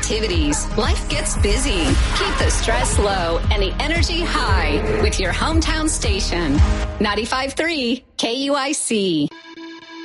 activities. Life gets busy. Keep the stress low and the energy high with your hometown station. 95.3 KUIC.